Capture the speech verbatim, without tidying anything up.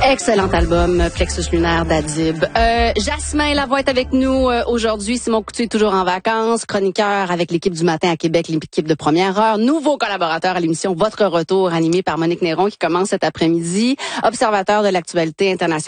Excellent album, Plexus lunaire d'Adib. Euh, Jasmin Lavoie est avec nous euh, aujourd'hui. Simon Coutu est toujours en vacances, chroniqueur avec l'équipe du matin à Québec, l'équipe de première heure. Nouveau collaborateur à l'émission Votre Retour, animé par Monique Néron qui commence cet après-midi. Observateur de l'actualité internationale.